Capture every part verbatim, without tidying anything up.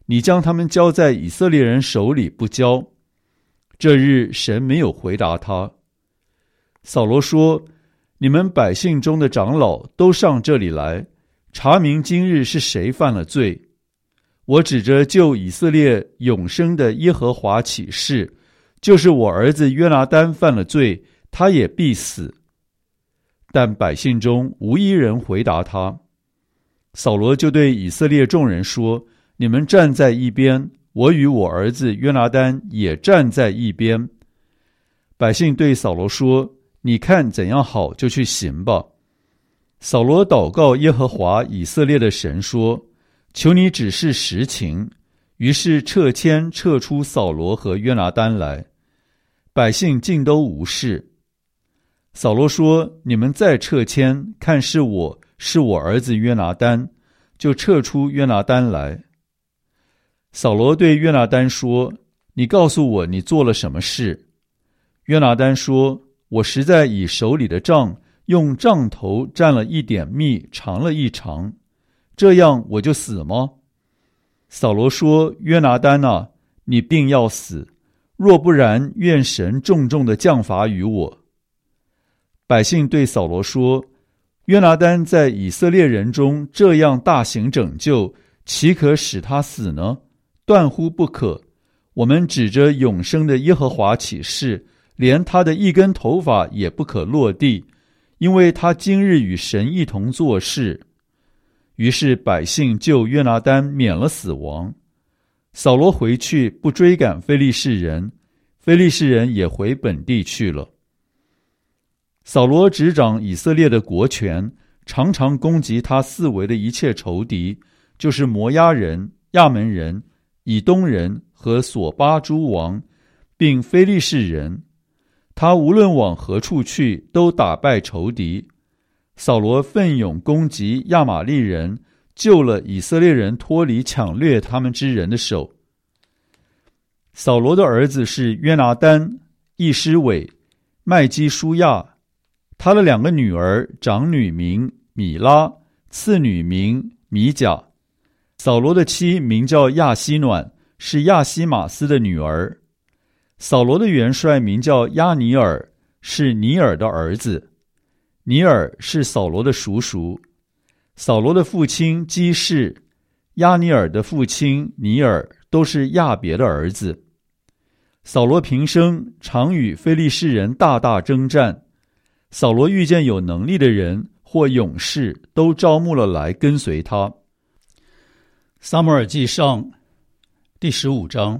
你将他们交在以色列人手里不交。这日神没有回答他。扫罗说，你们百姓中的长老都上这里来，查明今日是谁犯了罪。我指着救以色列永生的耶和华起誓，就是我儿子约拿单犯了罪，他也必死。但百姓中无一人回答他。扫罗就对以色列众人说，你们站在一边，我与我儿子约拿单也站在一边。百姓对扫罗说，你看怎样好就去行吧。扫罗祷告耶和华以色列的神说，求你指示实情。于是撤迁撤出扫罗和约拿单来，百姓尽都无事。扫罗说，你们再撤迁，看是我是我儿子约拿单，就撤出约拿单来。扫罗对约拿单说，你告诉我你做了什么事。约拿单说，我实在以手里的杖用杖头蘸了一点蜜尝了一尝，这样我就死吗？扫罗说，约拿单啊，你定要死，若不然，愿神重重的降罚于我。百姓对扫罗说，约拿单在以色列人中这样大行拯救，岂可使他死呢？断乎不可。我们指着永生的耶和华起誓，连他的一根头发也不可落地，因为他今日与神一同做事。于是百姓救约拿单免了死亡。扫罗回去不追赶非利士人，非利士人也回本地去了。扫罗执掌以色列的国权，常常攻击他四围的一切仇敌，就是摩押人、亚门人、以东人和索巴诸王，并非利士人。他无论往何处去，都打败仇敌。扫罗奋勇攻击亚玛利人，救了以色列人脱离抢掠他们之人的手。扫罗的儿子是约拿单、易施伟、麦基舒亚。他的两个女儿，长女名米拉，次女名米甲。扫罗的妻名叫亚希暖，是亚希马斯的女儿。扫罗的元帅名叫亚尼尔，是尼尔的儿子。尼尔是扫罗的叔叔。扫罗的父亲基士、亚尼尔的父亲尼尔都是亚别的儿子。扫罗平生常与非利士人大大征战。扫罗遇见有能力的人或勇士，都招募了来跟随他。撒母耳记上第十五章。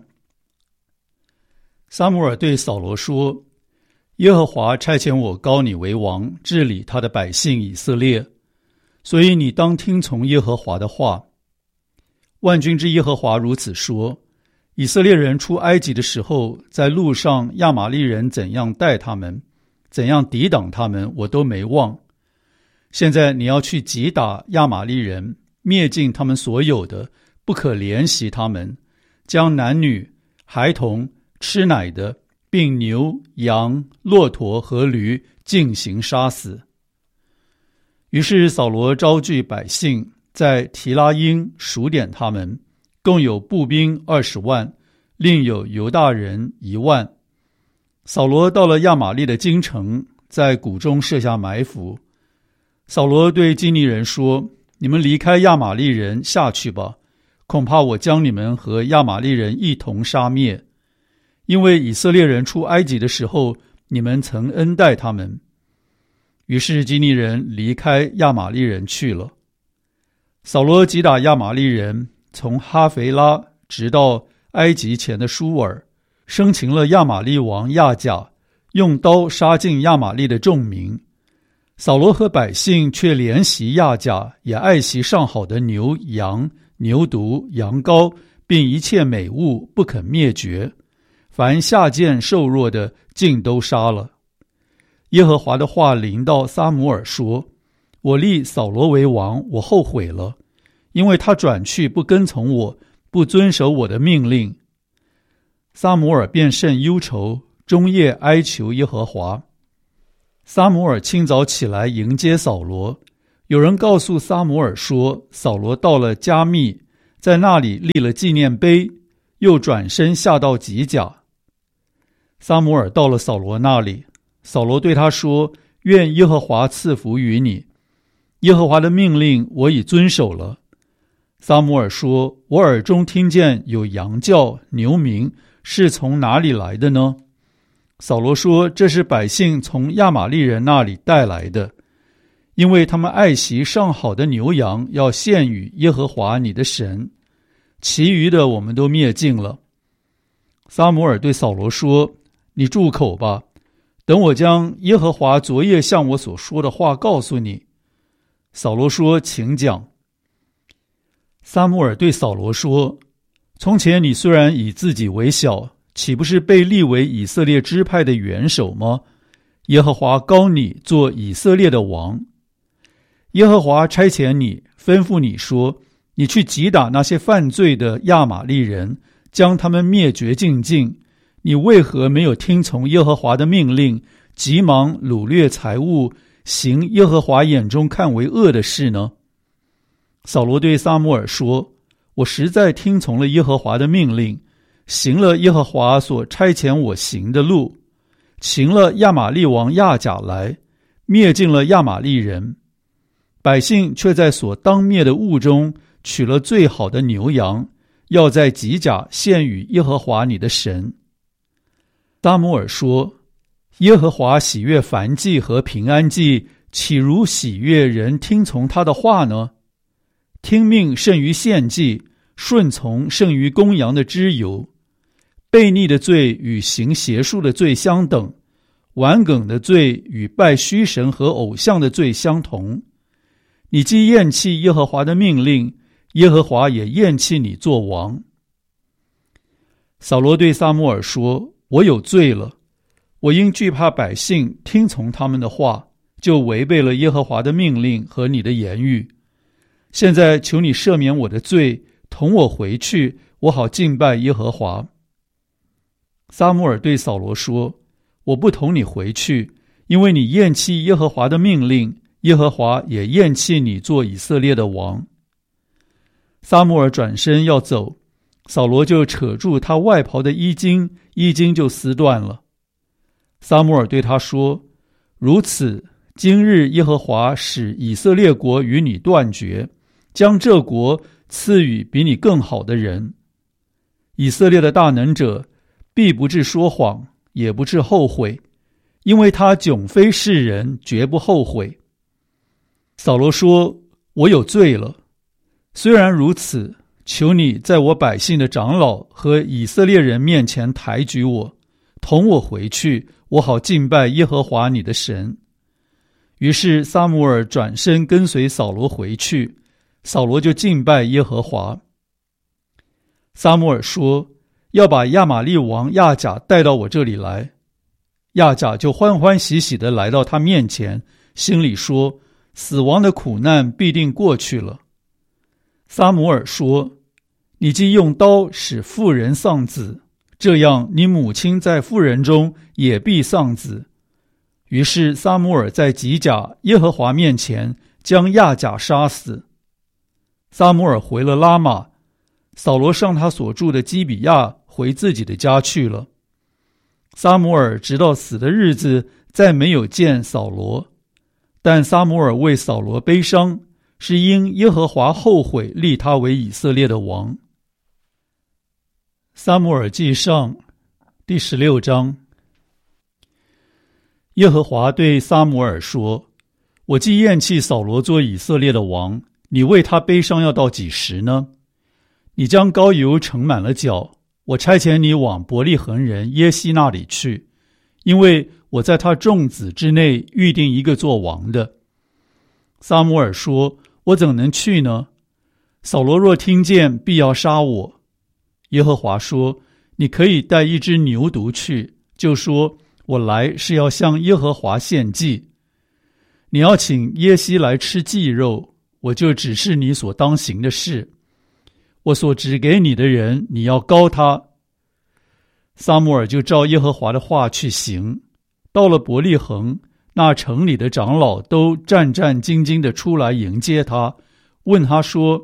撒母耳对扫罗说，耶和华差遣我膏你为王，治理他的百姓以色列，所以你当听从耶和华的话。万军之耶和华如此说，以色列人出埃及的时候，在路上亚玛利人怎样待他们，怎样抵挡他们，我都没忘。现在你要去击打亚玛利人，灭尽他们所有的，不可怜惜他们，将男女、孩童、吃奶的，并牛、羊、骆驼和驴尽行杀死。于是扫罗招聚百姓，在提拉因数点他们，共有步兵二十万，另有犹大人一万。扫罗到了亚玛利的京城，在谷中设下埋伏。扫罗对基尼人说，你们离开亚玛利人下去吧，恐怕我将你们和亚玛利人一同杀灭。因为以色列人出埃及的时候，你们曾恩待他们。于是基尼人离开亚玛利人去了。扫罗击打亚玛利人，从哈肥拉直到埃及前的舒尔，生擒了亚玛利王亚甲，用刀杀尽亚玛利的众民。扫罗和百姓却怜惜亚甲，也爱惜上好的牛、羊、牛犊、羊羔，并一切美物，不肯灭绝。凡下贱瘦弱的，尽都杀了。耶和华的话临到撒母耳说，我立扫罗为王，我后悔了，因为他转去不跟从我，不遵守我的命令。撒母耳便甚忧愁，终夜哀求耶和华。撒母耳清早起来迎接扫罗。有人告诉撒母耳说，扫罗到了加密， 在那里立了纪念碑，又转身下到吉甲。撒母耳到了扫罗那里，扫罗对他说：愿耶和华赐福于你，耶和华的命令我已遵守了。撒母耳说：我耳中听见有羊叫牛鸣，是从哪里来的呢？扫罗说：这是百姓从亚玛利人那里带来的，因为他们爱惜上好的牛羊，要献与耶和华你的神，其余的我们都灭尽了。撒母耳对扫罗说：你住口吧，等我将耶和华昨夜向我所说的话告诉你。扫罗说：请讲。撒母耳对扫罗说：从前你虽然以自己为小，岂不是被立为以色列支派的元首吗？耶和华膏你做以色列的王。耶和华差遣你，吩咐你说：你去击打那些犯罪的亚玛利人，将他们灭绝净尽。你为何没有听从耶和华的命令，急忙掳掠财物，行耶和华眼中看为恶的事呢？扫罗对撒母耳说：我实在听从了耶和华的命令，行了耶和华所差遣我行的路，擒了亚玛利王亚甲来，灭尽了亚玛利人。百姓却在所当灭的物中取了最好的牛羊，要在吉甲献与耶和华你的神。撒母耳说：耶和华喜悦燔祭和平安祭，岂如喜悦人听从他的话呢？听命胜于献祭，顺从胜于公羊的脂油。悖逆的罪与行邪术的罪相等，顽梗的罪与拜虚神和偶像的罪相同。你既厌弃耶和华的命令，耶和华也厌弃你做王。扫罗对撒母耳说：我有罪了，我因惧怕百姓，听从他们的话，就违背了耶和华的命令和你的言语。现在求你赦免我的罪，同我回去，我好敬拜耶和华。撒母耳对扫罗说：我不同你回去，因为你厌弃耶和华的命令，耶和华也厌弃你做以色列的王。撒母耳转身要走，扫罗就扯住他外袍的衣襟，衣襟就撕断了。撒母耳对他说：如此，今日耶和华使以色列国与你断绝，将这国赐予比你更好的人。以色列的大能者必不致说谎，也不致后悔，因为他迥非世人，绝不后悔。扫罗说：我有罪了，虽然如此，求你在我百姓的长老和以色列人面前抬举我，同我回去，我好敬拜耶和华你的神。于是撒母耳转身跟随扫罗回去，扫罗就敬拜耶和华。撒母耳说：要把亚玛利王亚甲带到我这里来。亚甲就欢欢喜喜地来到他面前，心里说：死亡的苦难必定过去了。撒母耳说：你既用刀使妇人丧子，这样你母亲在妇人中也必丧子。于是撒母耳在吉甲耶和华面前将亚甲杀死。撒母耳回了拉玛，扫罗上他所住的基比亚回自己的家去了。撒母耳直到死的日子再没有见扫罗，但撒母耳为扫罗悲伤，是因耶和华后悔立他为以色列的王。撒母耳记上第十六章。耶和华对撒母耳说：我既厌弃扫罗做以色列的王，你为他悲伤要到几时呢？你将膏油盛满了脚，我差遣你往伯利恒人耶西那里去，因为我在他众子之内预定一个做王的。撒母耳说：我怎能去呢？扫罗若听见，必要杀我。耶和华说：你可以带一只牛犊去，就说我来是要向耶和华献祭。你要请耶西来吃祭肉，我就指示你所当行的事。我所指给你的人，你要膏他。撒母耳就照耶和华的话去行。到了伯利恒，那城里的长老都战战兢兢地出来迎接他，问他说：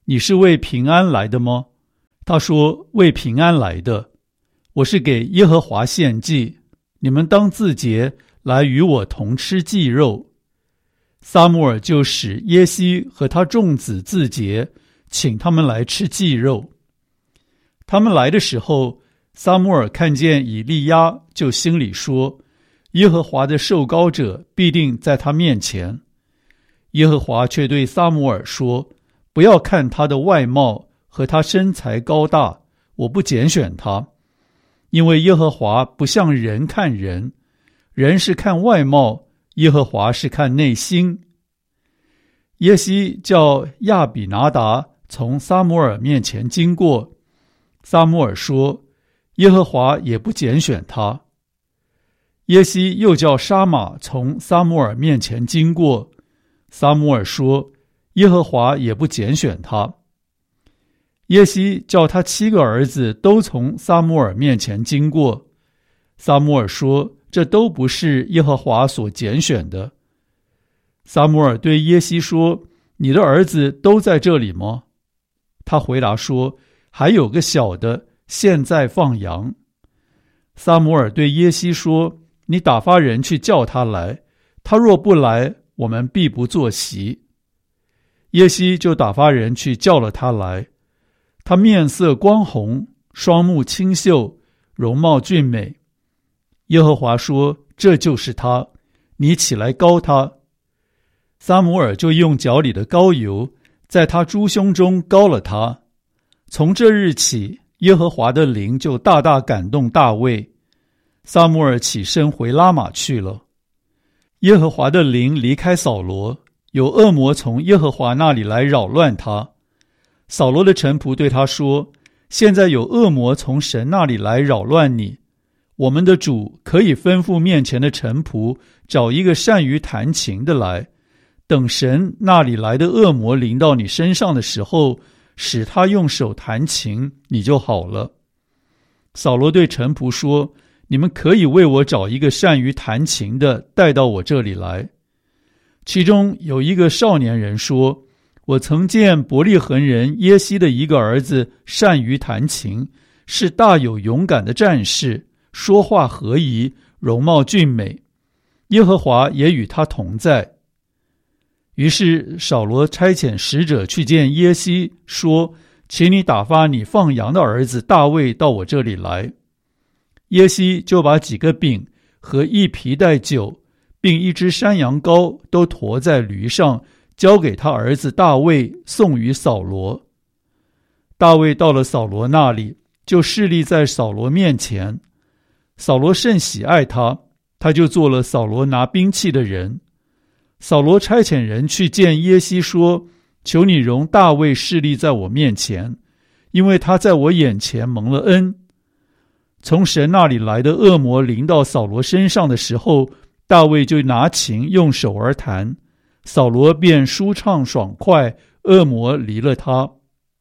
你是为平安来的吗？他说，为平安来的。我是给耶和华献祭，你们当自洁，来与我同吃祭肉。撒母耳就使耶西和他众子自洁，请他们来吃祭肉。他们来的时候，撒母耳看见以利亚，就心里说，耶和华的受膏者必定在他面前。耶和华却对撒母耳说，不要看他的外貌和他身材高大，我不拣选他，因为耶和华不像人看人，人是看外貌，耶和华是看内心。耶西叫亚比拿达从撒母耳面前经过，撒母耳说，耶和华也不拣选他。耶西又叫沙玛从撒母耳面前经过，撒母耳说，耶和华也不拣选他。耶西叫他七个儿子都从撒母耳面前经过，撒母耳说，这都不是耶和华所拣选的。撒母耳对耶西说，你的儿子都在这里吗？他回答说，还有个小的，现在放羊。撒母耳对耶西说，你打发人去叫他来，他若不来，我们必不坐席。耶西就打发人去叫了他来，他面色光红，双目清秀，容貌俊美。耶和华说，这就是他，你起来膏他。撒母耳就用脚里的膏油在他猪胸中膏了他。从这日起，耶和华的灵就大大感动大卫。撒母耳起身回拉玛去了。耶和华的灵离开扫罗，有恶魔从耶和华那里来扰乱他。扫罗的臣仆对他说，现在有恶魔从神那里来扰乱你，我们的主可以吩咐面前的臣仆找一个善于弹琴的来，等神那里来的恶魔临到你身上的时候，使他用手弹琴，你就好了。扫罗对臣仆说，你们可以为我找一个善于弹琴的带到我这里来。其中有一个少年人说，我曾见伯利恒人耶西的一个儿子善于弹琴，是大有勇敢的战士，说话和宜，容貌俊美，耶和华也与他同在。于是扫罗差遣使者去见耶西，说，请你打发你放羊的儿子大卫到我这里来。耶西就把几个饼和一皮带酒，并一只山羊羔都驮在驴上，交给他儿子大卫，送与扫罗。大卫到了扫罗那里，就侍立在扫罗面前。扫罗甚喜爱他，他就做了扫罗拿兵器的人。扫罗差遣人去见耶西说，求你容大卫侍立在我面前，因为他在我眼前蒙了恩。从神那里来的恶魔临到扫罗身上的时候，大卫就拿琴用手而弹，扫罗便舒畅爽快，恶魔离了他。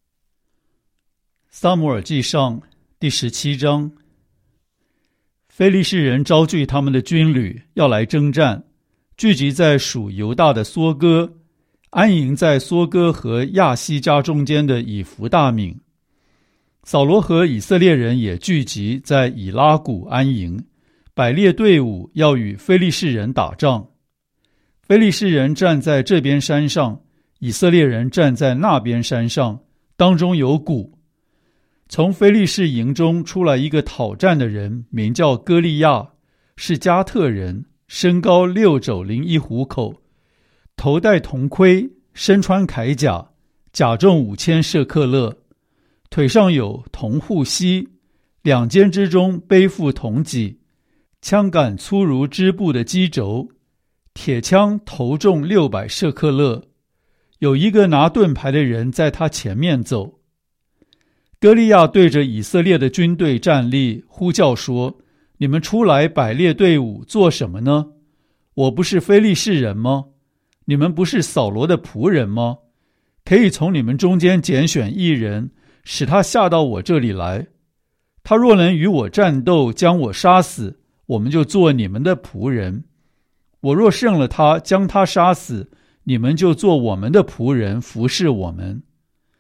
撒母耳记上第十七章。非利士人招聚他们的军旅，要来征战，聚集在属犹大的梭哥，安营在梭哥和亚西家中间的以弗大敏。扫罗和以色列人也聚集在以拉谷安营，摆列队伍要与非利士人打仗。非利士人站在这边山上，以色列人站在那边山上，当中有谷。从非利士营中出来一个讨战的人，名叫歌利亚，是加特人，身高六肘零一虎口，头戴铜盔，身穿铠甲，甲重五千舍克勒，腿上有铜护膝，两肩之中背负铜戟，枪杆粗如织布的机轴，铁枪头重六百舍克勒。有一个拿盾牌的人在他前面走。歌利亚对着以色列的军队站立，呼叫说，你们出来摆列队伍做什么呢？我不是非利士人吗？你们不是扫罗的仆人吗？可以从你们中间拣选一人，使他下到我这里来。他若能与我战斗，将我杀死，我们就做你们的仆人。我若胜了他，将他杀死，你们就做我们的仆人，服侍我们。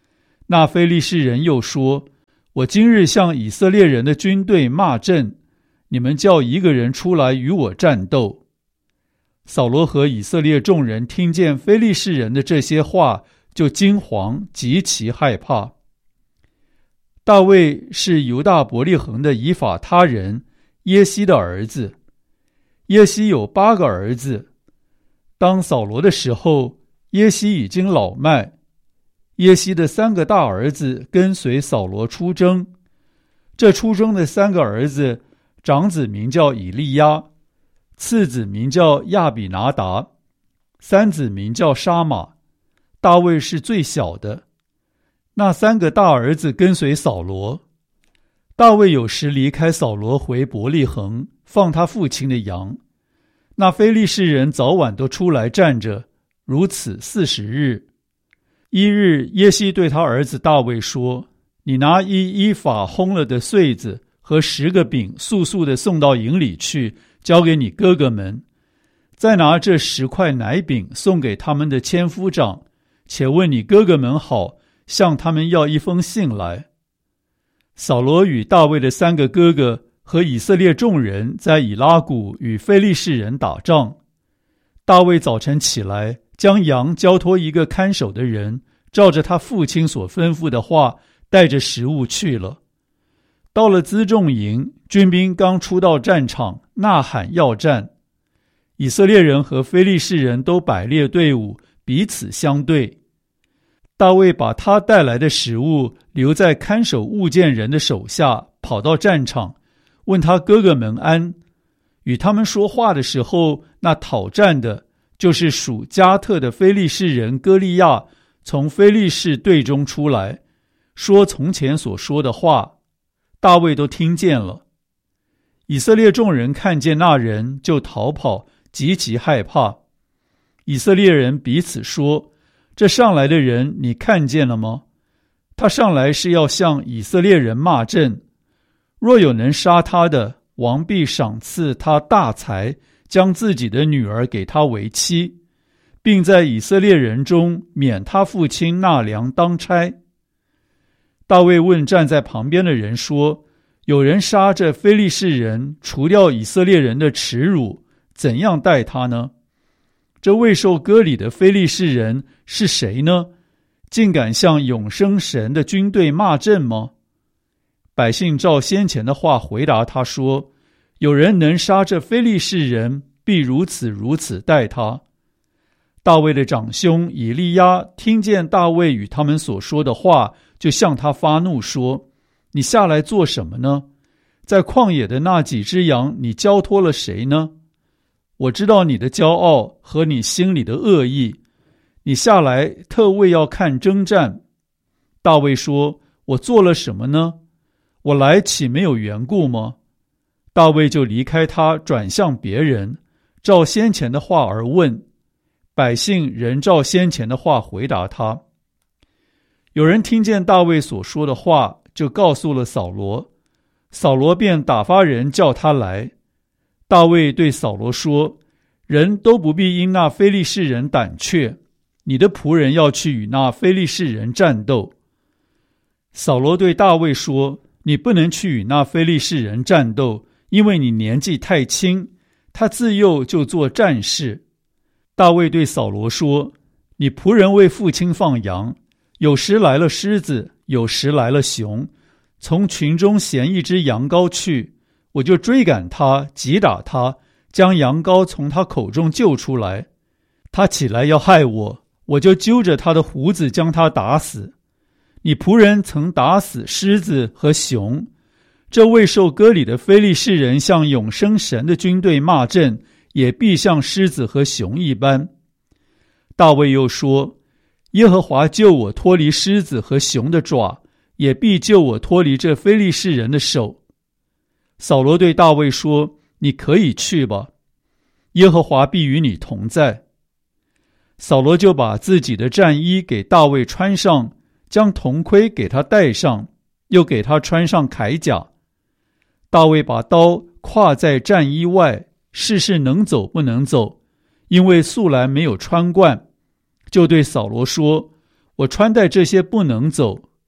那非利士人又说：我今日向以色列人的军队骂阵，你们叫一个人出来与我战斗。扫罗和以色列众人听见非利士人的这些话，就惊惶，极其害怕。大卫是犹大伯利恒的以法他人耶西的儿子，耶西有八个儿子。当扫罗的时候，耶西已经老迈。耶西的三个大儿子跟随扫罗出征，这出征的三个儿子，长子名叫以利亚，次子名叫亚比拿达，三子名叫沙马。大卫是最小的。那三个大儿子跟随扫罗。大卫有时离开扫罗回伯利恒，放他父亲的羊。那非利士人早晚都出来站着，如此四十日。一日，耶西对他儿子大卫说：你拿一依法烘了的穗子和十个饼，速速地送到营里去，交给你哥哥们。再拿这十块奶饼送给他们的千夫长，且问你哥哥们好，向他们要一封信来。扫罗与大卫的三个哥哥和以色列众人在以拉谷与非利士人打仗。大卫早晨起来，将羊交托一个看守的人，照着他父亲所吩咐的话，带着食物去了。到了辎重营，军兵刚出到战场，呐喊要战。以色列人和非利士人都摆列队伍，彼此相对。大卫把他带来的食物留在看守物件人的手下，跑到战场，问他哥哥们安。与他们说话的时候，那讨战的，就是属加特的非利士人歌利亚，从非利士队中出来，说从前所说的话，大卫都听见了。以色列众人看见那人，就逃跑，极其害怕。以色列人彼此说：这上来的人你看见了吗？他上来是要向以色列人骂阵。若有能杀他的，王必赏赐他大财，将自己的女儿给他为妻，并在以色列人中免他父亲纳粮当差。大卫问站在旁边的人说：有人杀这非利士人，除掉以色列人的耻辱，怎样待他呢？这未受割礼的非利士人是谁呢？竟敢向永生神的军队骂阵吗？百姓照先前的话回答他说：有人能杀这非利士人，必如此如此待他。大卫的长兄以利亚听见大卫与他们所说的话，就向他发怒说：你下来做什么呢？在旷野的那几只羊，你交托了谁呢？我知道你的骄傲和你心里的恶意，你下来特为要看征战。大卫说：我做了什么呢？我来岂没有缘故吗？大卫就离开他，转向别人，照先前的话而问。百姓仍照先前的话回答他。有人听见大卫所说的话，就告诉了扫罗。扫罗便打发人叫他来。大卫对扫罗说：人都不必因那非利士人胆怯，你的仆人要去与那非利士人战斗。扫罗对大卫说：你不能去与那非利士人战斗，因为你年纪太轻，他自幼就做战士。大卫对扫罗说：你仆人为父亲放羊，有时来了狮子，有时来了熊，从群中衔一只羊羔去，我就追赶他，击打他，将羊羔从他口中救出来。他起来要害我，我就揪着他的胡子将他打死。你仆人曾打死狮子和熊，这未受割礼的非利士人向永生神的军队骂阵，也必像狮子和熊一般。大卫又说：耶和华救我脱离狮子和熊的爪，也必救我脱离这非利士人的手。扫罗对大卫说：你可以去吧，耶和华必与你同在。扫罗就把自己的战衣给大卫穿上，将铜盔给他戴上，又给他穿上铠甲。大卫把刀挎在战衣外，试试能走不能走，因为素来没有穿惯，就对扫罗说：我穿戴这些不能走，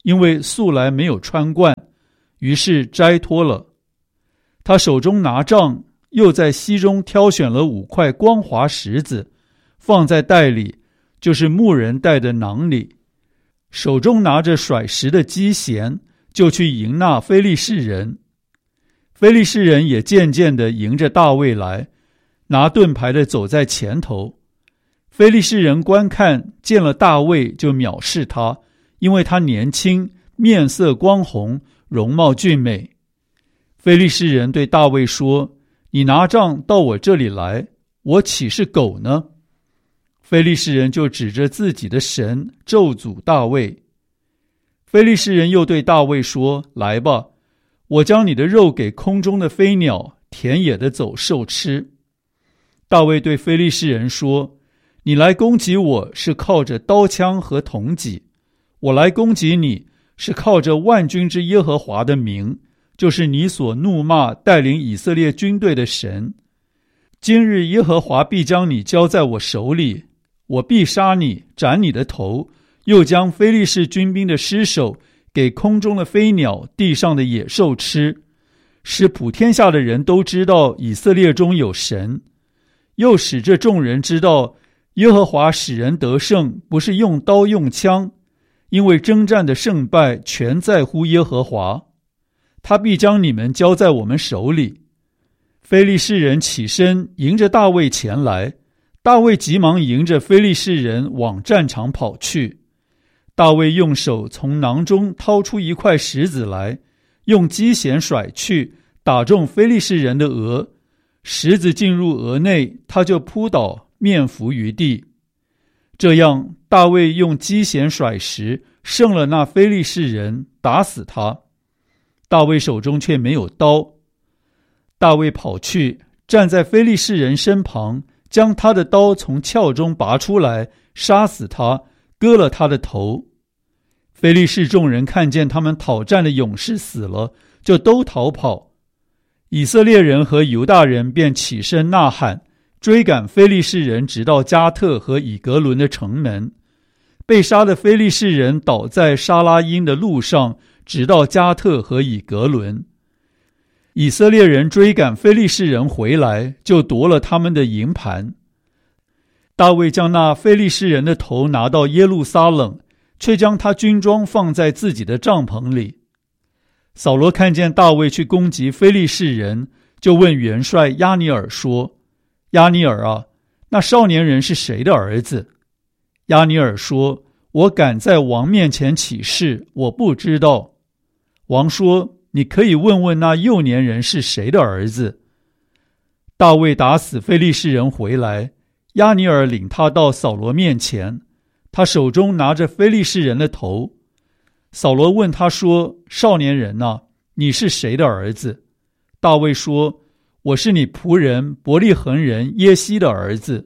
因为素来没有穿惯，于是摘脱了。他手中拿杖，又在溪中挑选了五块光滑石子，放在袋里，就是牧人带的囊里，手中拿着甩石的机弦，就去迎那非利士人。非利士人也渐渐地迎着大卫来，拿盾牌的走在前头。非利士人观看，见了大卫就藐视他，因为他年轻，面色光红，容貌俊美。非利士人对大卫说：你拿杖到我这里来，我岂是狗呢？非利士人就指着自己的神咒诅大卫。非利士人又对大卫说：来吧，我将你的肉给空中的飞鸟、田野的走兽吃。大卫对非利士人说：你来攻击我是靠着刀枪和铜戟，我来攻击你是靠着万军之耶和华的名，就是你所怒骂带领以色列军队的神。今日耶和华必将你交在我手里，我必杀你，斩你的头，又将非利士军兵的尸首给空中的飞鸟、地上的野兽吃，使普天下的人都知道以色列中有神，又使这众人知道耶和华使人得胜，不是用刀用枪，因为征战的胜败全在乎耶和华，他必将你们交在我们手里。非利士人起身迎着大卫前来，大卫急忙迎着非利士人往战场跑去。大卫用手从囊中掏出一块石子来，用机弦甩去，打中非利士人的额，石子进入额内，他就扑倒，面伏于地。这样大卫用机弦甩石，胜了那非利士人，打死他。大卫手中却没有刀。大卫跑去，站在非利士人身旁，将他的刀从鞘中拔出来，杀死他，割了他的头。非利士众人看见他们讨战的勇士死了，就都逃跑。以色列人和犹大人便起身呐喊，追赶非利士人，直到加特和以格伦的城门。被杀的非利士人倒在沙拉因的路上，直到加特和以格伦。以色列人追赶非利士人回来，就夺了他们的营盘。大卫将那非利士人的头拿到耶路撒冷，却将他军装放在自己的帐篷里。扫罗看见大卫去攻击非利士人，就问元帅押尼尔说：押尼尔啊，那少年人是谁的儿子？押尼尔说：我敢在王面前起誓，我不知道。王说：你可以问问那幼年人是谁的儿子。大卫打死非利士人回来，押尼尔领他到扫罗面前，他手中拿着非利士人的头。扫罗问他说：少年人啊，你是谁的儿子？大卫说：我是你仆人伯利恒人耶西的儿子。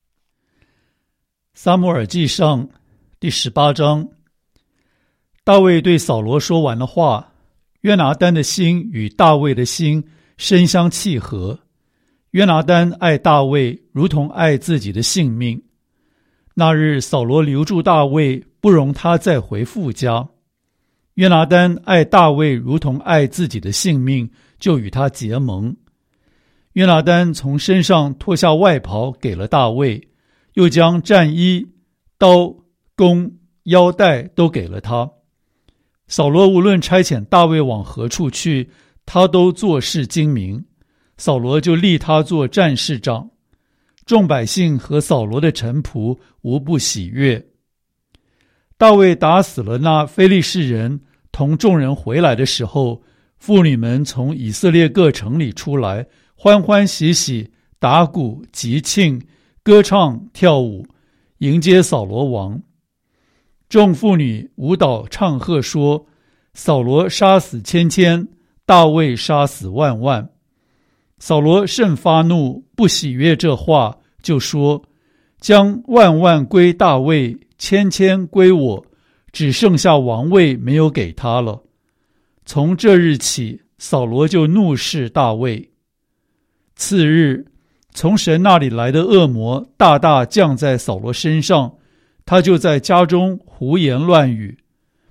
撒母耳记上第十八章。大卫对扫罗说完了话，约拿单的心与大卫的心深相契合。约拿单爱大卫如同爱自己的性命。那日扫罗留住大卫，不容他再回父家。约拿单爱大卫如同爱自己的性命，就与他结盟。约拿单从身上脱下外袍给了大卫，又将战衣、刀、弓、腰带都给了他。扫罗无论差遣大卫往何处去，他都做事精明，扫罗就立他做战士长。众百姓和扫罗的臣仆无不喜悦。大卫打死了那非利士人，同众人回来的时候，妇女们从以色列各城里出来，欢欢喜喜，打鼓集庆，歌唱跳舞，迎接扫罗王。众妇女舞蹈唱和说：扫罗杀死千千，大卫杀死万万。扫罗甚发怒，不喜悦这话，就说：将万万归大卫，千千归我，只剩下王位没有给他了。从这日起，扫罗就怒视大卫。次日，从神那里来的恶魔大大降在扫罗身上，他就在家中胡言乱语。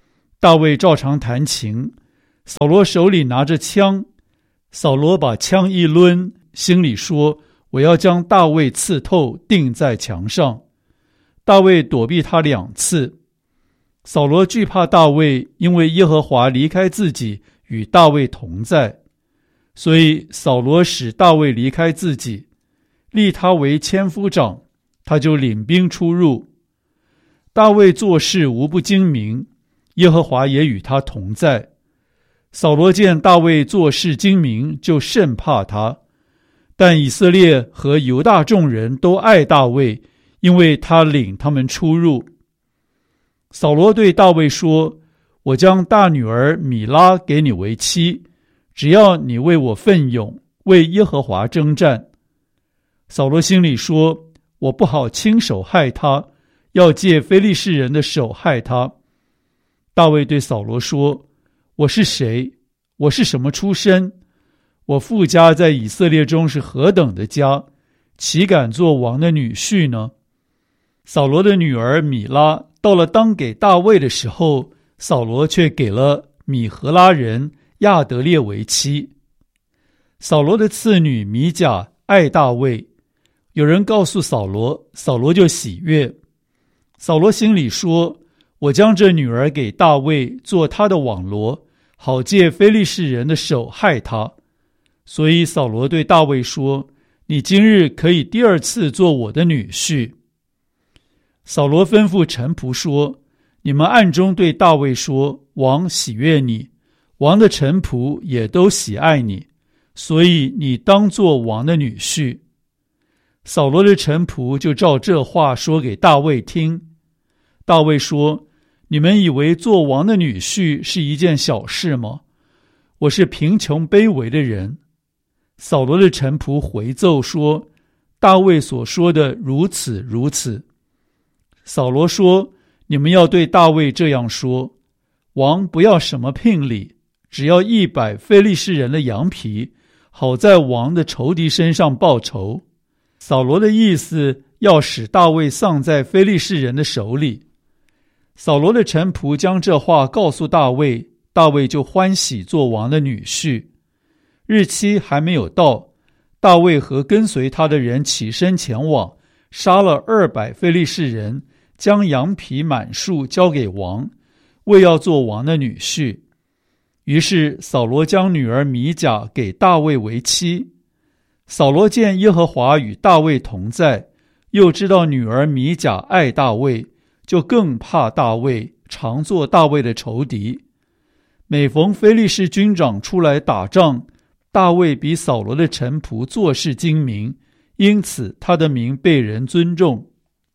大卫照常弹琴，扫罗手里拿着枪。扫罗把枪一抡，心里说：我要将大卫刺透，钉在墙上。大卫躲避他两次。扫罗惧怕大卫，因为耶和华离开自己，与大卫同在，所以扫罗使大卫离开自己，立他为千夫长，他就领兵出入。大卫做事无不精明，耶和华也与他同在。扫罗见大卫做事精明，就甚怕他。但以色列和犹大众人都爱大卫，因为他领他们出入。扫罗对大卫说：我将大女儿米拉给你为妻，只要你为我奋勇，为耶和华征战。扫罗心里说：我不好亲手害他，要借非利士人的手害他。大卫对扫罗说：我是谁？我是什么出身？我父家在以色列中是何等的家，岂敢做王的女婿呢？扫罗的女儿米拉到了当给大卫的时候，扫罗却给了米何拉人亚得列为妻。扫罗的次女米甲爱大卫，有人告诉扫罗，扫罗就喜悦。扫罗心里说：我将这女儿给大卫做他的网罗，好借非利士人的手害他。所以扫罗对大卫说：你今日可以第二次做我的女婿。扫罗吩咐臣仆说：你们暗中对大卫说，王喜悦你，王的臣仆也都喜爱你，所以你当做王的女婿。扫罗的臣仆就照这话说给大卫听。大卫说：你们以为做王的女婿是一件小事吗？我是贫穷卑微的人。扫罗的臣仆回奏说：大卫所说的如此如此。扫罗说：你们要对大卫这样说，王不要什么聘礼，只要一百非利士人的羊皮，好在王的仇敌身上报仇。扫罗的意思要使大卫丧在非利士人的手里。扫罗的臣仆将这话告诉大卫，大卫就欢喜做王的女婿。日期还没有到，大卫和跟随他的人起身前往，杀了二百非利士人，将羊皮满数交给王，为要做王的女婿。于是扫罗将女儿米甲给大卫为妻。扫罗见耶和华与大卫同在，又知道女儿米甲爱大卫，就更怕大卫，常做大卫的仇敌。每逢非利士军长出来打仗，大卫比扫罗的臣仆做事精明，因此他的名被人尊重。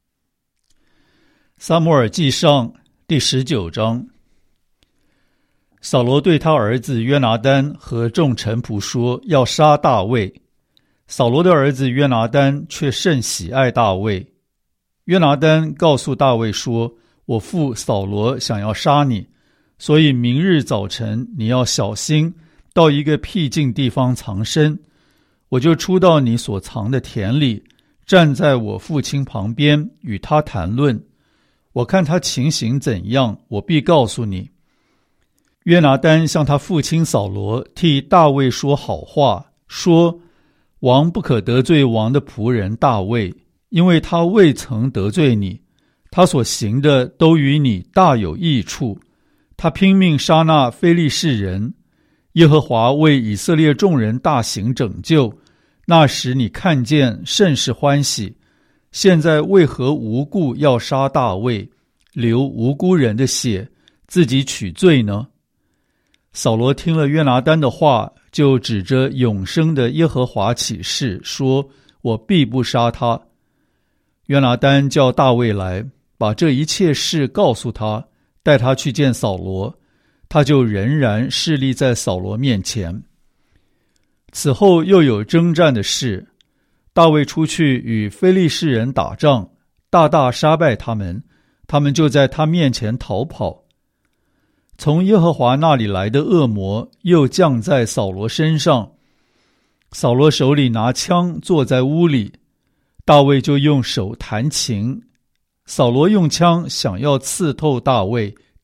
撒母耳记上第十九章。扫罗对他儿子约拿单和众臣仆说，要杀大卫。扫罗的儿子约拿单却甚喜爱大卫。约拿单告诉大卫说：我父扫罗想要杀你，所以明日早晨你要小心，到一个僻静地方藏身。我就出到你所藏的田里，站在我父亲旁边，与他谈论。我看他情形怎样，我必告诉你。约拿单向他父亲扫罗替大卫说好话，说：王不可得罪王的仆人大卫，因为他未曾得罪你，他所行的都与你大有益处。他拼命杀那非利士人，耶和华为以色列众人大行拯救，那时你看见甚是欢喜。现在为何无故要杀大卫，流无辜人的血，自己取罪呢？扫罗听了约拿单的话，就指着永生的耶和华起誓，说：我必不杀他。约拿单叫大卫来，把这一切事告诉他，带他去见扫罗，他就仍然侍立在扫罗面前。此后又有征战的事，大卫出去与非利士人打仗，大大杀败他们，他们就在他面前逃跑。从耶和华那里来的恶魔又降在扫罗身上，扫罗手里拿枪坐在屋里，大卫就用手弹琴。扫罗用枪想要刺透大卫，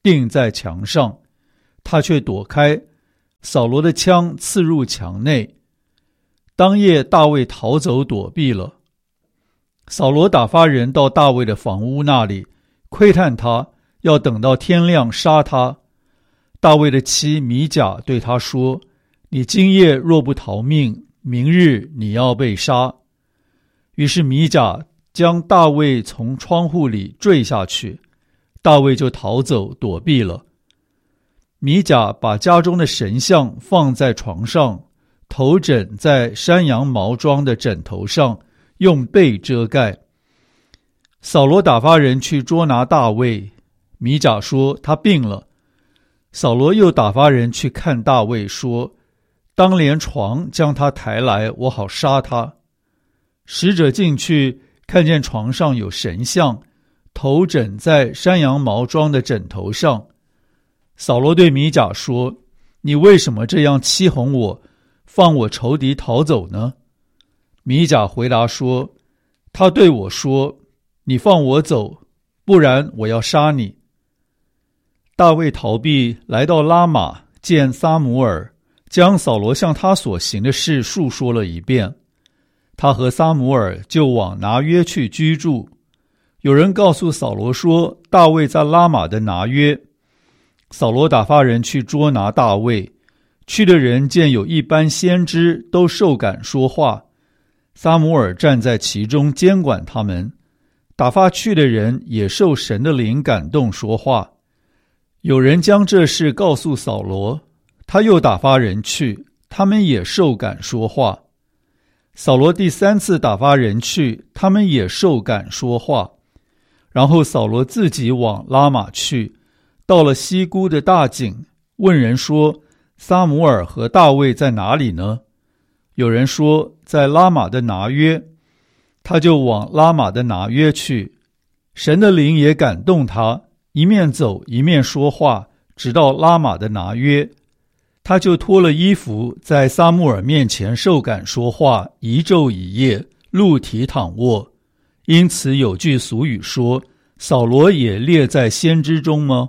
钉在墙上，他却躲开，扫罗的枪刺入墙内。当夜大卫逃走躲避了。扫罗打发人到大卫的房屋那里，窥探他，要等到天亮杀他。大卫的妻米甲对他说：你今夜若不逃命，明日你要被杀。于是米甲将大卫从窗户里坠下去，大卫就逃走躲避了。米甲把家中的神像放在床上，头枕在山羊毛装的枕头上，用被遮盖。扫罗打发人去捉拿大卫，米甲说他病了。扫罗又打发人去看大卫，说当连床将他抬来，我好杀他。使者进去，看见床上有神像，头枕在山羊毛装的枕头上。扫罗对米甲说：你为什么这样欺哄我，放我仇敌逃走呢？米甲回答说：他对我说，你放我走，不然我要杀你。大卫逃避，来到拉玛，见撒母耳，将扫罗向他所行的事述说了一遍。他和撒母耳就往拿约去居住。有人告诉扫罗说，大卫在拉玛的拿约。扫罗打发人去捉拿大卫，去的人见有一般先知都受感说话，撒母耳站在其中监管他们，打发去的人也受神的灵感动说话。有人将这事告诉扫罗，他又打发人去，他们也受感说话。扫罗第三次打发人去，他们也受感说话。然后扫罗自己往拉玛去，到了西姑的大井，问人说：撒母耳和大卫在哪里呢？有人说在拉玛的拿约，他就往拉玛的拿约去。神的灵也感动他，一面走一面说话，直到拉玛的拿约。他就脱了衣服，在撒母耳面前受感说话，一昼一夜，露体躺卧。因此有句俗语说：扫罗也列在先知中吗？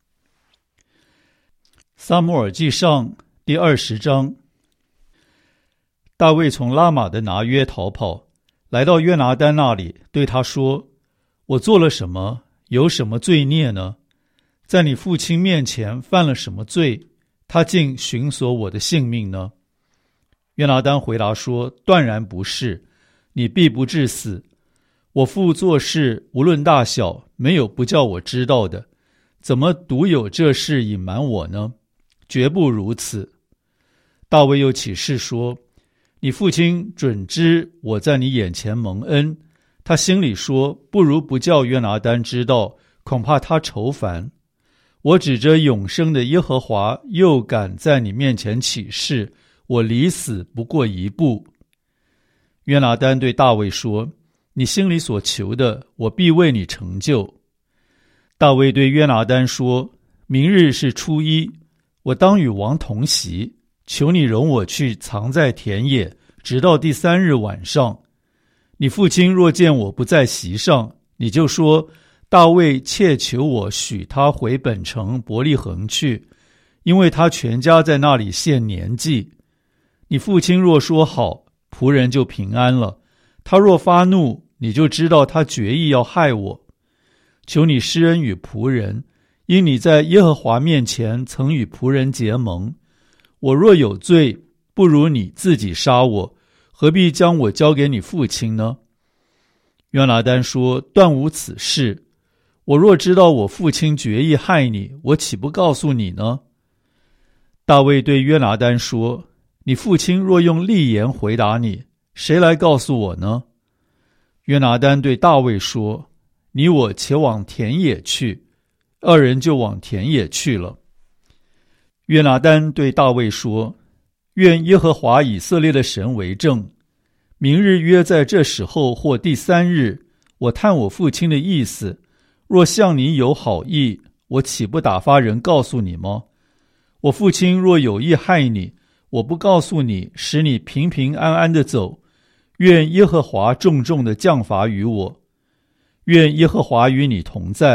撒母耳记上第二十章。大卫从拉玛的拿约逃跑，来到约拿单那里，对他说：我做了什么？有什么罪孽呢？在你父亲面前犯了什么罪？他竟寻索我的性命呢？约拿单回答说：断然不是，你必不致死。我父做事无论大小，没有不叫我知道的，怎么独有这事隐瞒我呢？绝不如此。大卫又起誓说：你父亲准知我在你眼前蒙恩。他心里说：不如不叫约拿单知道，恐怕他愁烦。我指着永生的耶和华，又敢在你面前起誓，我离死不过一步。约拿单对大卫说：你心里所求的，我必为你成就。大卫对约拿单说：明日是初一，我当与王同席，求你容我去藏在田野，直到第三日晚上。你父亲若见我不在席上，你就说：大卫切求我许他回本城伯利恒去，因为他全家在那里献年祭。你父亲若说好，仆人就平安了。他若发怒，你就知道他决意要害我。求你施恩与仆人，因你在耶和华面前曾与仆人结盟。我若有罪，不如你自己杀我，何必将我交给你父亲呢？约拿单说：断无此事。我若知道我父亲决意害你，我岂不告诉你呢？大卫对约拿单说：你父亲若用利言回答你，谁来告诉我呢？约拿单对大卫说：你我且往田野去。二人就往田野去了。约拿单对大卫说：愿耶和华以色列的神为证，明日约在这时候或第三日，我探我父亲的意思，若向你有好意，我岂不打发人告诉你吗？我父亲若有意害你，我不告诉你，使你平平安安的走，愿耶和华重重的降罚于我。愿耶和华与你同在，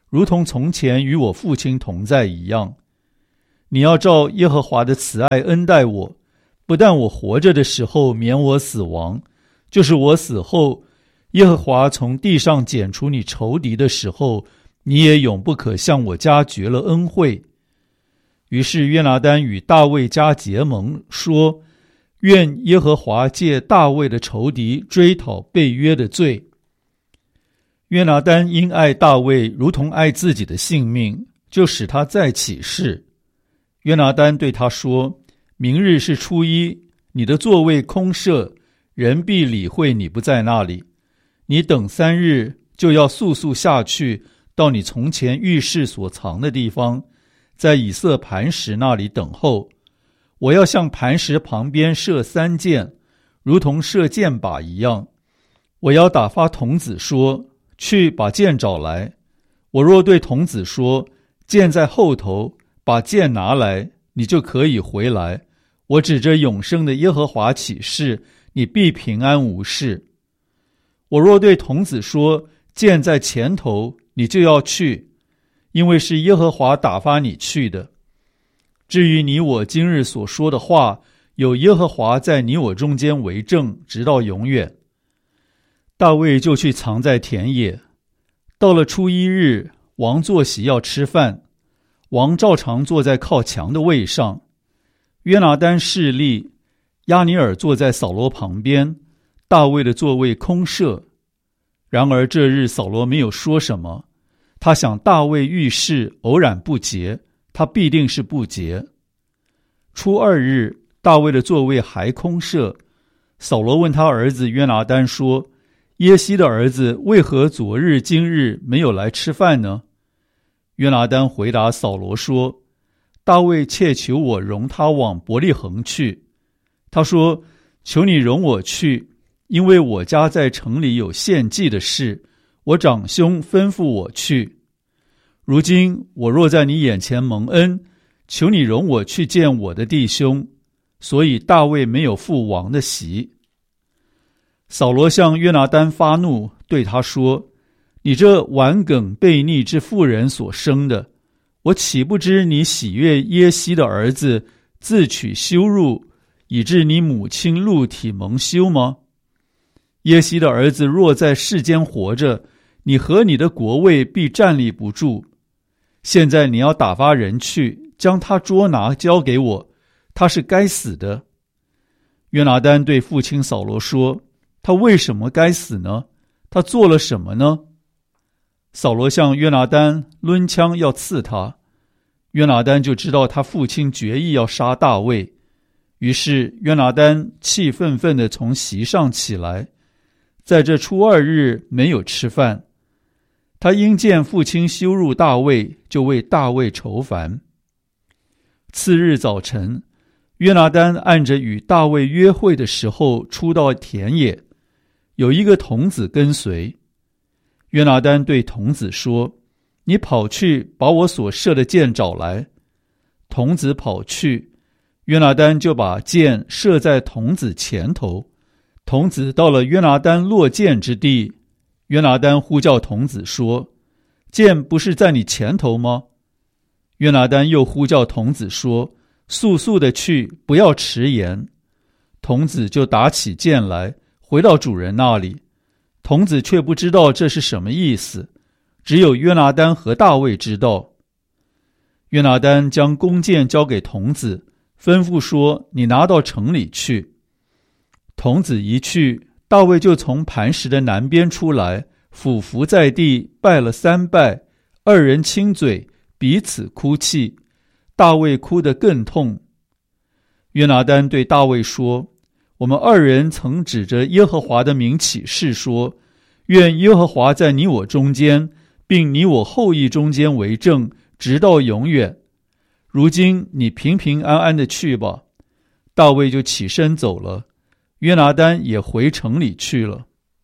如同从前与我父亲同在一样。你要照耶和华的慈爱恩待我，不但我活着的时候免我死亡，就是我死后，耶和华从地上剪除你仇敌的时候，你也永不可向我家绝了恩惠。于是约拿单与大卫家结盟，说：愿耶和华借大卫的仇敌追讨背约的罪。约拿单因爱大卫如同爱自己的性命，就使他再起誓。约拿单对他说：明日是初一，你的座位空设，人必理会你不在那里。你等三日，就要速速下去，到你从前浴室所藏的地方，在以色磐石那里等候。我要向磐石旁边射三箭，如同射箭靶一样。我要打发童子说：去把箭找来。我若对童子说：箭在后头，把箭拿来，你就可以回来。我指着永生的耶和华起誓，你必平安无事。我若对童子说：箭在前头，你就要去，因为是耶和华打发你去的。至于你我今日所说的话，有耶和华在你我中间为证，直到永远。大卫就去藏在田野。到了初一日，王坐席要吃饭，王照常坐在靠墙的位上。约拿单侍立，押尼珥坐在扫罗旁边，大卫的座位空设。然而这日扫罗没有说什么，他想大卫遇事偶然不洁，他必定是不洁。初二日，大卫的座位还空设。扫罗问他儿子约拿单说：耶西的儿子为何昨日今日没有来吃饭呢？约拿单回答扫罗说：大卫切求我容他往伯利恒去。他说：求你容我去，因为我家在城里有献祭的事，我长兄吩咐我去。如今我若在你眼前蒙恩，求你容我去见我的弟兄。所以大卫没有赴王的席。扫罗向约拿单发怒，对他说：你这顽梗悖逆之妇人所生的，我岂不知你喜悦耶西的儿子，自取羞辱，以致你母亲露体蒙羞吗？耶西的儿子若在世间活着，你和你的国位必站立不住。现在你要打发人去，将他捉拿交给我，他是该死的。约拿单对父亲扫罗说：他为什么该死呢？他做了什么呢？扫罗向约拿单抡枪要刺他，约拿单就知道他父亲决意要杀大卫。于是约拿单气愤愤地从席上起来，在这初二日没有吃饭。他因见父亲羞辱大卫，就为大卫愁烦。次日早晨，约拿单按着与大卫约会的时候出到田野，有一个童子跟随。约拿单对童子说：你跑去把我所射的箭找来。童子跑去，约拿单就把箭射在童子前头。童子到了约拿单落箭之地，约拿单呼叫童子说：箭不是在你前头吗？约拿单又呼叫童子说：速速的去，不要迟延。童子就打起箭来，回到主人那里。童子却不知道这是什么意思，只有约拿单和大卫知道。约拿单将弓箭交给童子，吩咐说：你拿到城里去。童子一去，大卫就从磐石的南边出来，俯伏在地，拜了三拜，二人亲嘴，彼此哭泣。大卫哭得更痛。约拿单对大卫说：我们二人曾指着耶和华的名起誓说：愿耶和华在你我中间，并你我后裔中间为证，直到永远。如今你平平安安的去吧。大卫就起身走了，约拿单也回城里去了。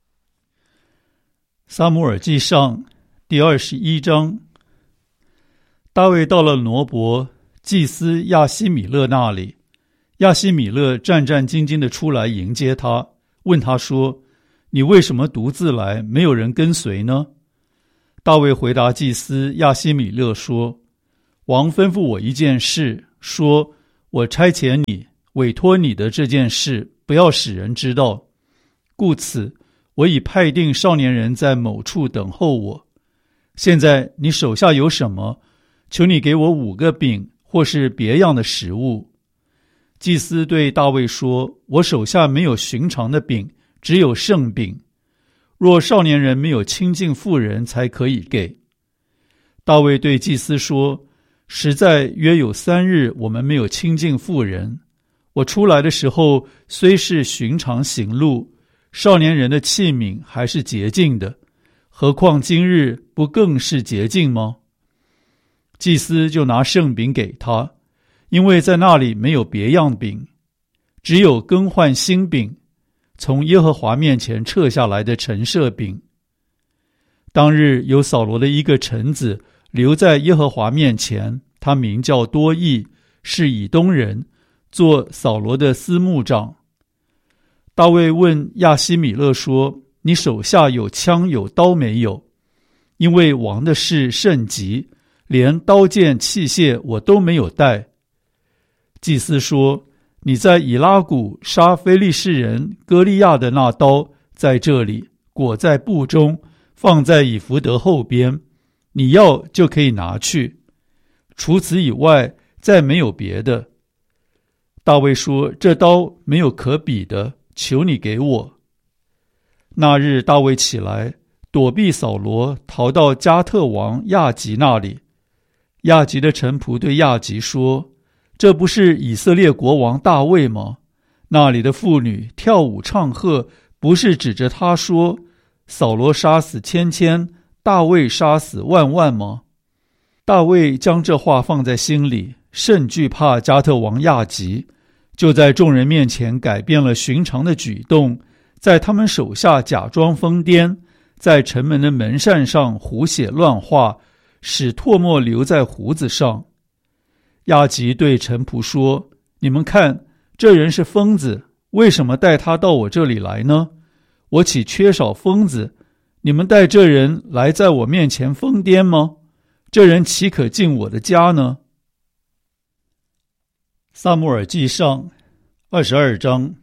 撒母耳记上第二十一章。大卫到了挪伯祭司亚希米勒那里，亚希米勒战战兢兢地出来迎接他，问他说：你为什么独自来，没有人跟随呢？ 大卫回答祭司亚希米勒说：王吩咐我一件事，说我差遣你，委托你的这件事不要使人知道，故此我已派定少年人在某处等候我。现在你手下有什么，求你给我五个饼或是别样的食物。祭司对大卫说：我手下没有寻常的饼，只有圣饼，若少年人没有亲近妇人才可以给。大卫对祭司说：实在约有三日我们没有亲近妇人，我出来的时候虽是寻常行路，少年人的器皿还是洁净的，何况今日不更是洁净吗？祭司就拿圣饼给他，因为在那里没有别样饼，只有更换新饼，从耶和华面前撤下来的陈设饼。当日有扫罗的一个臣子留在耶和华面前，他名叫多益，是以东人，做扫罗的司牧长。大卫问亚希米勒说：你手下有枪有刀没有？因为王的事甚急，连刀剑器械我都没有带。祭司说：你在以拉谷杀非利士人歌利亚的那刀在这里，裹在布中，放在以弗得后边，你要就可以拿去，除此以外再没有别的。大卫说：这刀没有可比的，求你给我。那日大卫起来，躲避扫罗，逃到加特王亚吉那里。亚吉的臣仆对亚吉说：这不是以色列国王大卫吗？那里的妇女跳舞唱和，不是指着他说：扫罗杀死千千，大卫杀死万万吗？大卫将这话放在心里，甚惧怕加特王亚吉，就在众人面前改变了寻常的举动，在他们手下假装疯癫，在城门的门扇上胡写乱画，使唾沫留在胡子上。亚吉对臣仆说：你们看，这人是疯子，为什么带他到我这里来呢？我岂缺少疯子？你们带这人来在我面前疯癫吗？这人岂可进我的家呢？撒母耳记上二十二章。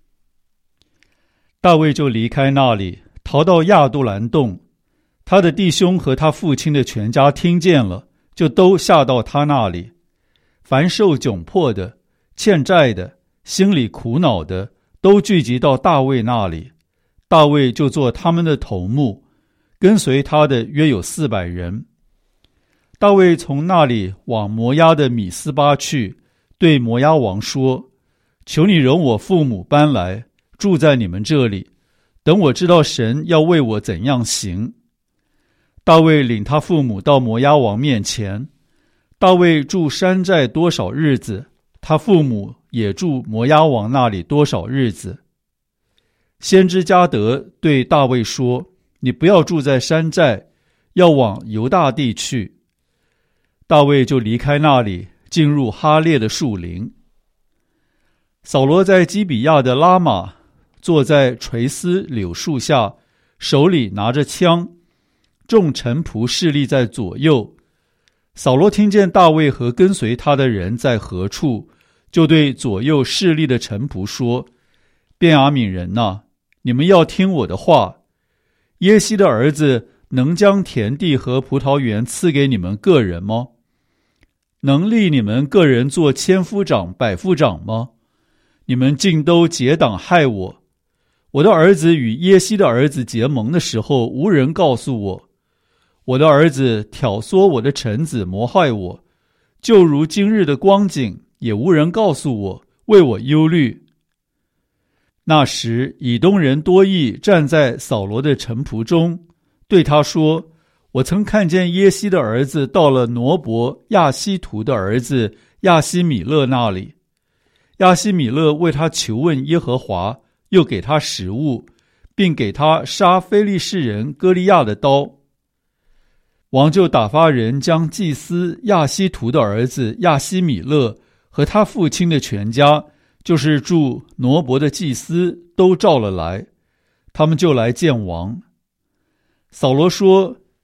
大卫就离开那里，逃到亚杜兰洞。他的弟兄和他父亲的全家听见了，就都下到他那里。凡受窘迫的、欠债的、心里苦恼的，都聚集到大卫那里。大卫就做他们的头目，跟随他的约有四百人。大卫从那里往摩押的米斯巴去，对摩押王说：求你容我父母搬来，住在你们这里，等我知道神要为我怎样行。大卫领他父母到摩押王面前。大卫住山寨多少日子，他父母也住摩押王那里多少日子。先知加得对大卫说：你不要住在山寨，要往犹大地去。大卫就离开那里，进入哈列的树林。扫罗在基比亚的拉玛，坐在垂丝柳树下，手里拿着枪，众臣仆侍立在左右。扫罗听见大卫和跟随他的人在何处，就对左右侍立的臣仆说：便雅悯人哪，你们要听我的话。耶西的儿子能将田地和葡萄园赐给你们个人吗？能立你们个人做千夫长、百夫长吗？你们尽都结党害我。我的儿子与耶西的儿子结盟的时候，无人告诉我。我的儿子挑唆我的臣子谋害我，就如今日的光景，也无人告诉我，为我忧虑。那时以东人多益站在扫罗的臣仆中，对他说：我曾看见耶西的儿子到了挪伯亚希图的儿子亚希米勒那里。亚希米勒为他求问耶和华，又给他食物，并给他杀非利士人歌利亚的刀。王就打发人将祭司亚希图的儿子亚希米勒和他父亲的全家，就是住挪伯的祭司，都召了来，他们就来见王。扫罗说：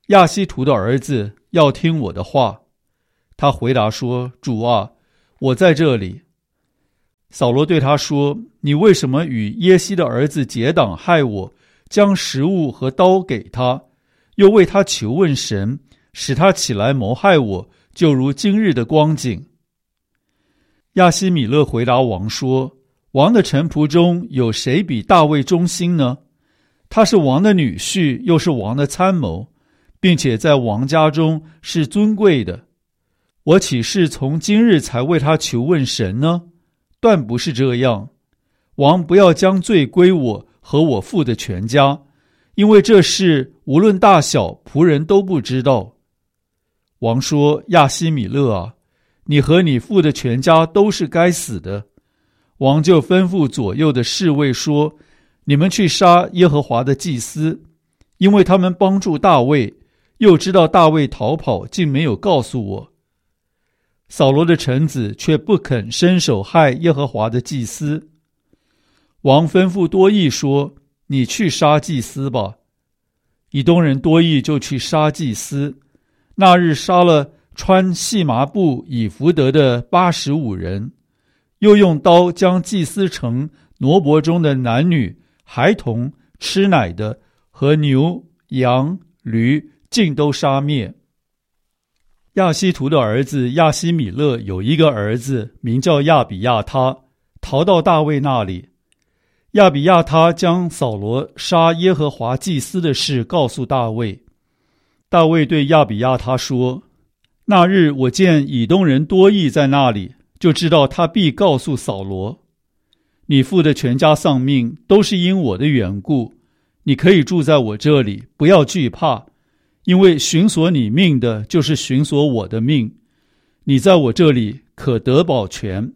亚希图的儿子要听我的话。他回答说，主啊，我在这里。扫罗对他说，你为什么与耶西的儿子结党害我，将食物和刀给他，又为他求问神，使他起来谋害我，就如今日的光景？亚希米勒回答王说，王的臣仆中有谁比大卫忠心呢？他是王的女婿，又是王的参谋，并且在王家中是尊贵的。我岂是从今日才为他求问神呢？断不是这样。王不要将罪归我和我父的全家，因为这事无论大小，仆人都不知道。王说，亚希米勒啊，你和你父的全家都是该死的。王就吩咐左右的侍卫说，你们去杀耶和华的祭司，因为他们帮助大卫，又知道大卫逃跑，竟没有告诉我。扫罗的臣子却不肯伸手害耶和华的祭司。王吩咐多益说，你去杀祭司吧。以东人多益就去杀祭司，那日杀了穿细麻布以弗得的八十五人，又用刀将祭司城挪伯中的男女、孩童、吃奶的和牛、羊、驴尽都杀灭。亚希图的儿子亚希米勒有一个儿子，名叫亚比亚他，逃到大卫那里。亚比亚他将扫罗杀耶和华祭司的事告诉大卫。大卫对亚比亚他说，那日我见以东人多益在那里，就知道他必告诉扫罗，你父的全家丧命都是因我的缘故，你可以住在我这里，不要惧怕，因为寻索你命的就是寻索我的命，你在我这里可得保全。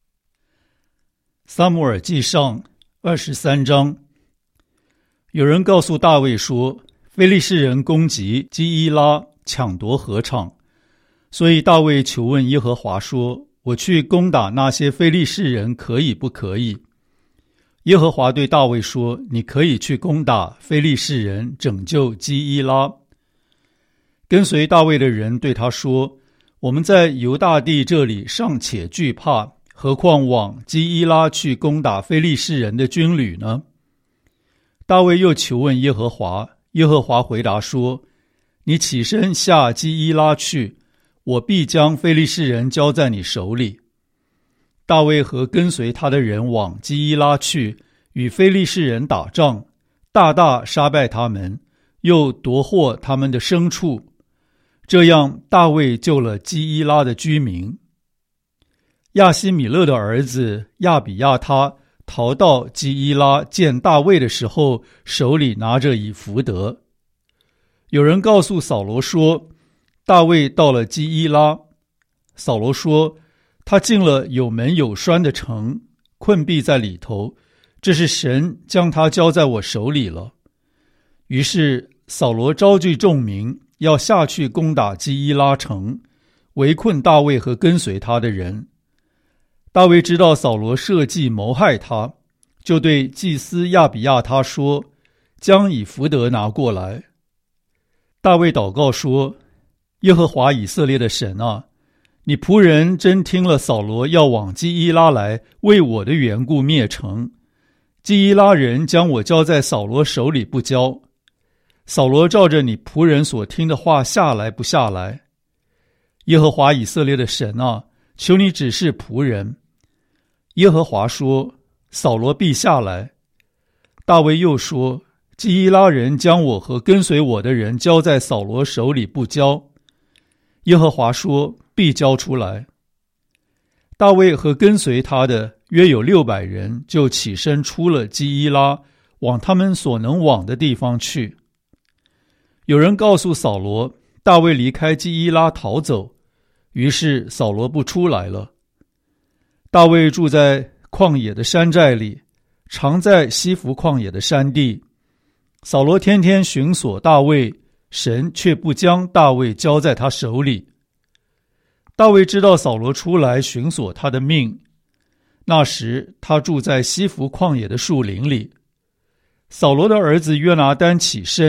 撒母耳记上二十三章。有人告诉大卫说，非利士人攻击基伊拉，抢夺禾场，所以大卫求问耶和华说，我去攻打那些非利士人可以不可以？耶和华对大卫说，你可以去攻打非利士人，拯救基伊拉。跟随大卫的人对他说，我们在犹大地这里尚且惧怕，何况往基伊拉去攻打非利士人的军旅呢？大卫又求问耶和华，耶和华回答说，你起身下基伊拉去，我必将非利士人交在你手里。大卫和跟随他的人往基伊拉去，与非利士人打仗，大大杀败他们，又夺获他们的牲畜。这样大卫救了基伊拉的居民。亚希米勒的儿子亚比亚他逃到基伊拉，见大卫的时候，手里拿着以弗得。有人告诉扫罗说，大卫到了基伊拉。扫罗说，他进了有门有栓的城，困闭在里头，这是神将他交在我手里了。于是扫罗招聚众民，要下去攻打基伊拉城，围困大卫和跟随他的人。大卫知道扫罗设计谋害他，就对祭司亚比亚他说，将以弗得拿过来。大卫祷告说，耶和华以色列的神啊，你仆人真听了扫罗要往基伊拉来，为我的缘故灭城，基伊拉人将我交在扫罗手里不交。扫罗照着你仆人所听的话下来不下来？耶和华以色列的神啊，求你指示仆人。耶和华说，扫罗必下来。大卫又说，基伊拉人将我和跟随我的人交在扫罗手里不交。耶和华说，必交出来。大卫和跟随他的约有六百人，就起身出了基伊拉，往他们所能往的地方去。有人告诉扫罗，大卫离开基伊拉逃走，于是扫罗不出来了。大卫住在旷野的山寨里，常在西弗旷野的山地。扫罗天天寻索大卫，神却不将大卫交在他手里。大卫知道扫罗出来寻索他的命，那时他住在西弗旷野的树林里。扫罗的儿子约拿单起身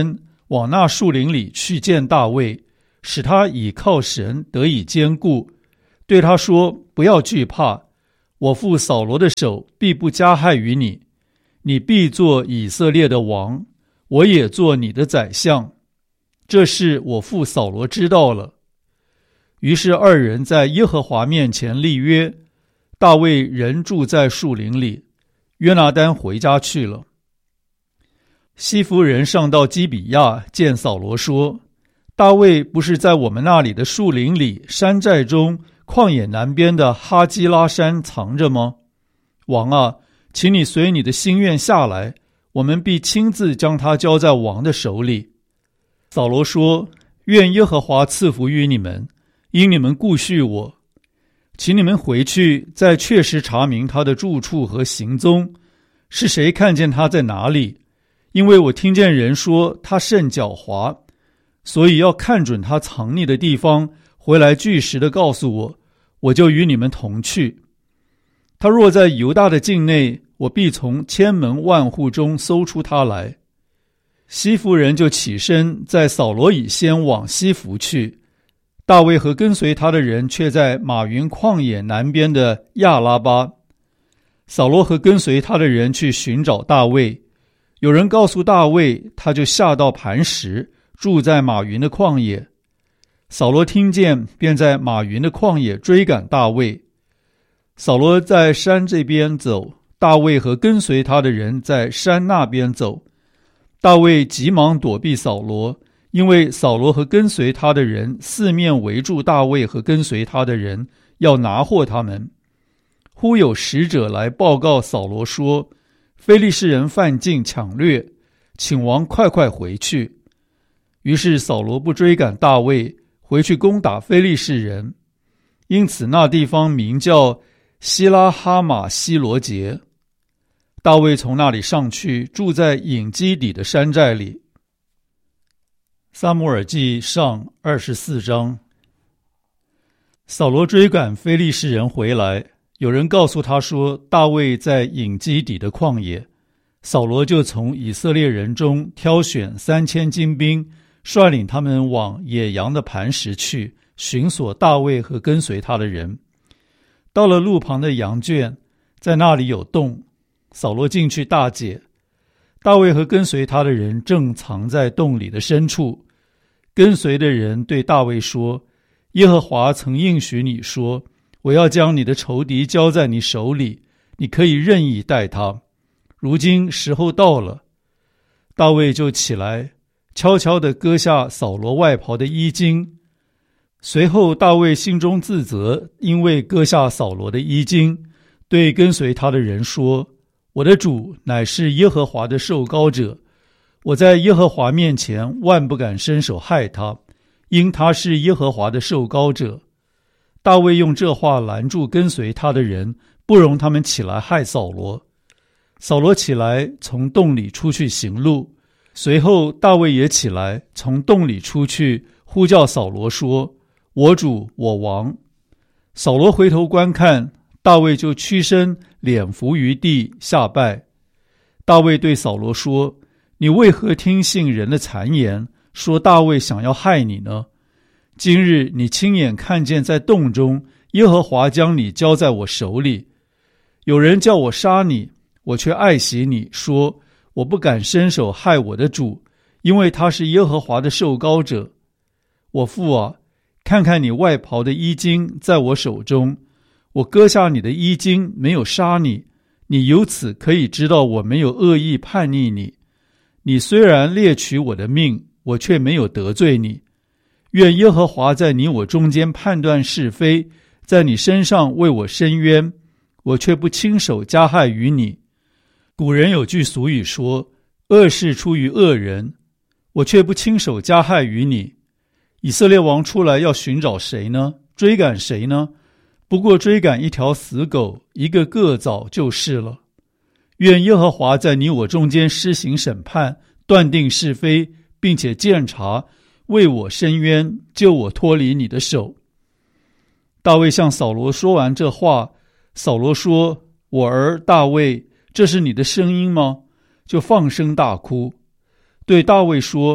往那树林里去见大卫，使他倚靠神得以坚固，对他说：不要惧怕，我父扫罗的手必不加害于你，你必做以色列的王，我也做你的宰相。这事我父扫罗知道了。于是二人在耶和华面前立约，大卫仍住在树林里，约拿单回家去了。西弗人上到基比亚，见扫罗说：大卫不是在我们那里的树林里、山寨中、旷野南边的哈基拉山藏着吗？王啊，请你随你的心愿下来，我们必亲自将他交在王的手里。扫罗说：愿耶和华赐福于你们，因你们顾恤我。请你们回去，再确实查明他的住处和行踪，是谁看见他在哪里？因为我听见人说他甚狡猾，所以要看准他藏匿的地方，回来据实的告诉我，我就与你们同去。他若在犹大的境内，我必从千门万户中搜出他来。西弗人就起身，在扫罗以先往西弗去，大卫和跟随他的人却在马云旷野南边的亚拉巴。扫罗和跟随他的人去寻找大卫，有人告诉大卫，他就下到磐石，住在马云的旷野。扫罗听见，便在马云的旷野追赶大卫。扫罗在山这边走，大卫和跟随他的人在山那边走。大卫急忙躲避扫罗，因为扫罗和跟随他的人四面围住大卫和跟随他的人，要拿获他们。忽有使者来报告扫罗说：非利士人犯境抢掠，请王快快回去。于是扫罗不追赶大卫，回去攻打非利士人，因此那地方名叫希拉哈马希罗杰。大卫从那里上去，住在隐基底的山寨里。撒母耳记上二十四章。扫罗追赶非利士人回来，有人告诉他说，大卫在隐基底的旷野。扫罗就从以色列人中挑选三千精兵，率领他们往野羊的磐石去，寻索大卫和跟随他的人。到了路旁的羊圈，在那里有洞，扫罗进去大解。大卫和跟随他的人正藏在洞里的深处。跟随的人对大卫说：耶和华曾应许你说，我要将你的仇敌交在你手里，你可以任意待他。如今时候到了。大卫就起来，悄悄地割下扫罗外袍的衣襟。随后大卫心中自责，因为割下扫罗的衣襟，对跟随他的人说：我的主乃是耶和华的受膏者，我在耶和华面前万不敢伸手害他，因他是耶和华的受膏者。大卫用这话拦住跟随他的人，不容他们起来害扫罗。扫罗起来，从洞里出去行路，随后大卫也起来，从洞里出去，呼叫扫罗说：我主，我王。扫罗回头观看，大卫就屈身脸伏于地下拜。大卫对扫罗说：你为何听信人的谗言，说大卫想要害你呢？今日你亲眼看见在洞中，耶和华将你交在我手里。有人叫我杀你，我却爱惜你，说我不敢伸手害我的主，因为他是耶和华的受膏者。我父啊，看看你外袍的衣襟在我手中，我割下你的衣襟，没有杀你，你由此可以知道我没有恶意叛逆你。你虽然猎取我的命，我却没有得罪你。愿耶和华在你我中间判断是非，在你身上为我伸冤，我却不亲手加害于你。古人有句俗语说，恶事出于恶人，我却不亲手加害于你。以色列王出来要寻找谁呢？追赶谁呢？不过追赶一条死狗，一个个枣就是了。愿耶和华在你我中间施行审判，断定是非，并且鉴察，为我伸冤，救我脱离你的手。大卫向扫罗说完这话，扫罗说：我儿大卫，这是你的声音吗？就放声大哭，对大卫说：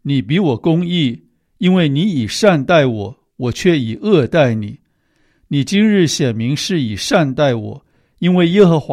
你比我公义，因为你以善待我，我却以恶待你。你今日显明是以善待我，因为耶和华